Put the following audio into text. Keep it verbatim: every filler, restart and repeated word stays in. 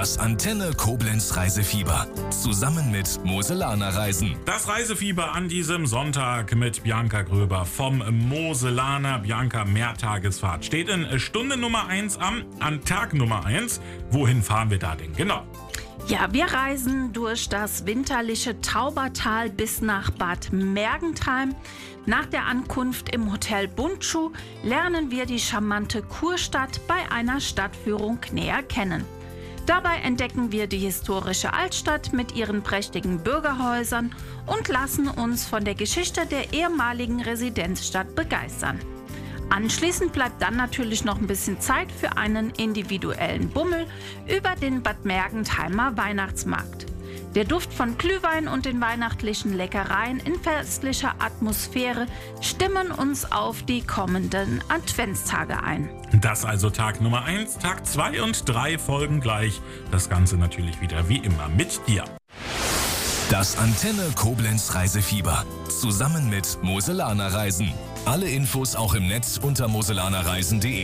Das Antenne Koblenz Reisefieber. Zusammen mit Moselaner Reisen. Das Reisefieber an diesem Sonntag mit Bianca Gröber vom Moselaner. Bianca, Mehrtagesfahrt steht in Stunde Nummer eins am, an Tag Nummer eins. Wohin fahren wir da denn genau? Ja, wir reisen durch das winterliche Taubertal bis nach Bad Mergentheim. Nach der Ankunft im Hotel Bundschuh lernen wir die charmante Kurstadt bei einer Stadtführung näher kennen. Dabei entdecken wir die historische Altstadt mit ihren prächtigen Bürgerhäusern und lassen uns von der Geschichte der ehemaligen Residenzstadt begeistern. Anschließend bleibt dann natürlich noch ein bisschen Zeit für einen individuellen Bummel über den Bad Mergentheimer Weihnachtsmarkt. Der Duft von Glühwein und den weihnachtlichen Leckereien in festlicher Atmosphäre stimmen uns auf die kommenden Adventstage ein. Das also Tag Nummer eins, Tag zwei und drei folgen gleich. Das Ganze natürlich wieder wie immer mit dir. Das Antenne Koblenz Reisefieber. Zusammen mit Moselaner Reisen. Alle Infos auch im Netz unter moselanerreisen punkt de.